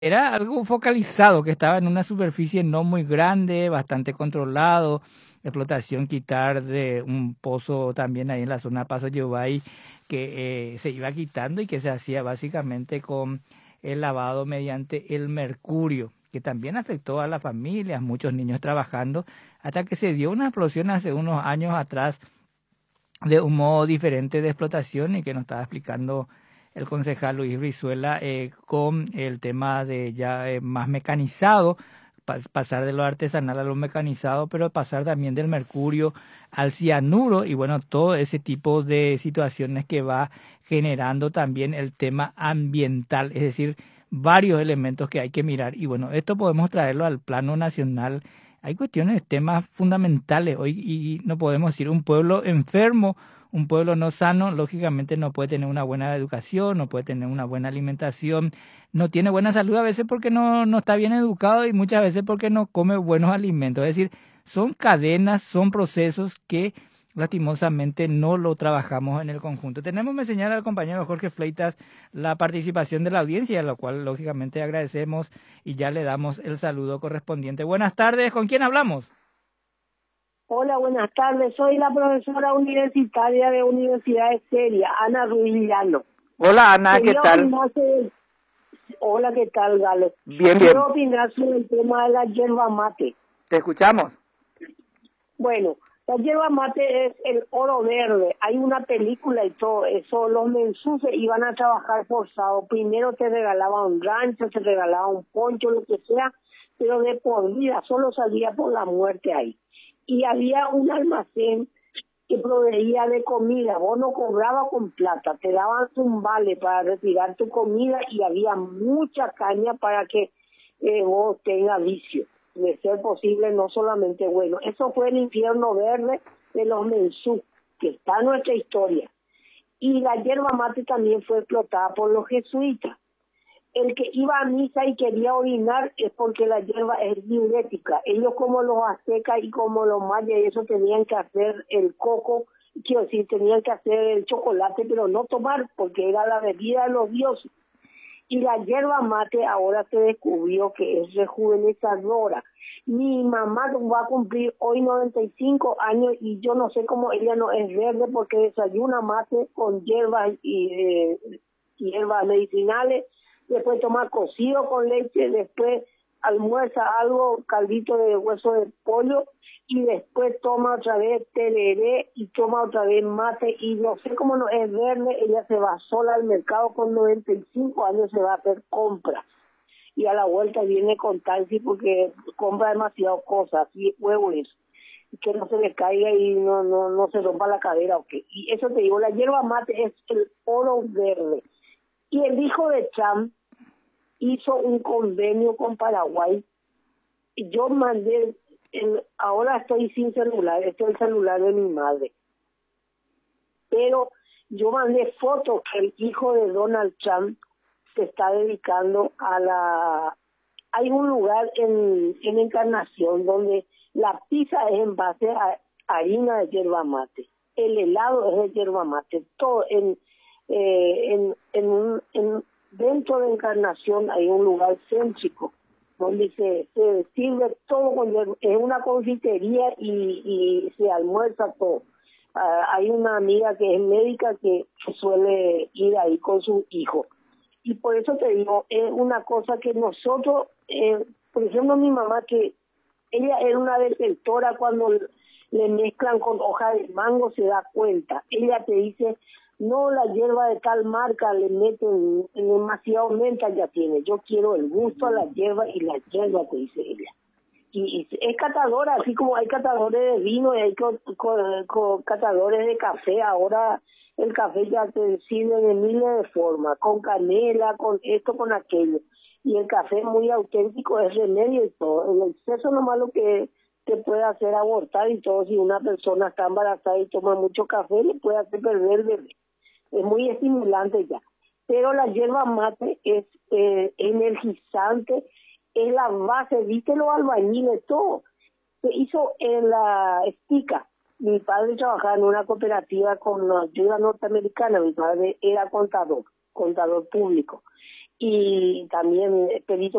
Era algo focalizado, que estaba en una superficie no muy grande, bastante controlado, explotación quitar de un pozo también ahí en la zona Paso Yobay, que se iba quitando y que se hacía básicamente con el lavado mediante el mercurio, que también afectó a las familias, muchos niños trabajando, hasta que se dio una explosión hace unos años atrás de un modo diferente de explotación y que nos estaba explicando el concejal Luis Brizuela con el tema de ya más mecanizado, pasar de lo artesanal a lo mecanizado, pero pasar también del mercurio al cianuro y bueno, todo ese tipo de situaciones que va generando también el tema ambiental, es decir, varios elementos que hay que mirar y bueno, esto podemos traerlo al plano nacional. Hay cuestiones, temas fundamentales hoy y no podemos decir un pueblo enfermo, un pueblo no sano, lógicamente no puede tener una buena educación, no puede tener una buena alimentación, no tiene buena salud a veces porque no está bien educado y muchas veces porque no come buenos alimentos. Es decir, son cadenas, son procesos que lastimosamente no lo trabajamos en el conjunto. Tenemos, me señala el compañero Jorge Fleitas, la participación de la audiencia, a la cual lógicamente agradecemos y ya le damos el saludo correspondiente. Buenas tardes, ¿con quién hablamos? Hola, buenas tardes. Soy la profesora universitaria de Universidad Esteria, Ana Ruiz Llano. Hola Ana, ¿qué Quería tal? opinar sobre... Hola, ¿qué tal, Galo? Bien, bien, Quiero opinar sobre el tema de la yerba mate. te escuchamos. Bueno, la yerba mate es el oro verde. Hay una película y todo eso. Los mensuses iban a trabajar forzados. Primero te regalaban un rancho, te regalaban un poncho, lo que sea, pero de por vida solo salía por la muerte ahí. Y había un almacén que proveía de comida. Vos no cobrabas con plata, te daban un vale para retirar tu comida y había mucha caña para que vos tengas vicio. De ser posible, no solamente bueno. Eso fue el infierno verde de los mensú, que está en nuestra historia. Y la yerba mate también fue explotada por los jesuitas. El que iba a misa y quería orinar es porque la hierba es diurética. Ellos como los aztecas y como los mayas y eso tenían que hacer el coco, quiero decir, tenían que hacer el chocolate, pero no tomar porque era la bebida de los dioses. Y la hierba mate ahora se descubrió que es rejuvenecedora. Mi mamá va a cumplir hoy 95 años y yo no sé cómo ella no es verde porque desayuna mate con hierbas y hierbas medicinales, después toma cocido con leche, después almuerza algo, caldito de hueso de pollo, y después toma otra vez tereré y toma otra vez mate, y no sé cómo no es verde, ella se va sola al mercado con 95 años, se va a hacer compras. Y a la vuelta viene con taxi porque compra demasiadas cosas, y huevos, que no se le caiga y no se rompa la cadera, ¿ok? Y eso te digo, la hierba mate es el oro verde. Y el hijo de Trump hizo un convenio con Paraguay. Yo mandé, ahora estoy sin celular, este es el celular de mi madre, pero yo mandé fotos que el hijo de Donald Trump se está dedicando a la... Hay un lugar en Encarnación donde la pizza es en base a harina de yerba mate, el helado es de yerba mate, todo dentro de Encarnación hay un lugar céntrico donde se sirve todo con yerba, es una confitería y se almuerza todo. Hay una amiga que es médica que suele ir ahí con su hijo. Y por eso te digo, es una cosa que nosotros, por ejemplo, mi mamá, que ella era una defensora cuando le mezclan con hoja de mango, se da cuenta. Ella te dice, no, la hierba de tal marca le meten demasiado menta, ya tiene. Yo quiero el gusto a la hierba y la hierba, te dice ella. Y es catadora, así como hay catadores de vino y hay catadores de café. Ahora el café ya te sirve de miles de formas, con canela, con esto, con aquello. Y el café muy auténtico, es remedio y todo. El exceso nomás lo que te puede hacer abortar y todo. Si una persona está embarazada y toma mucho café, le puede hacer perder el bebé. Es muy estimulante ya. Pero la hierba mate es energizante, es la base, viste los albañiles, todo. Se hizo en la estica. Mi padre trabajaba en una cooperativa con ayuda norteamericana, mi padre era contador público. y también Perito